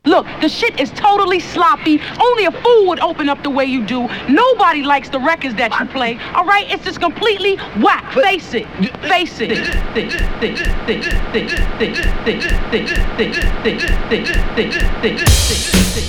Look, the shit is totally sloppy. Only a fool would open up the way you do. Nobody likes the records that you play. All right? It's just completely whack. Face it. Face it.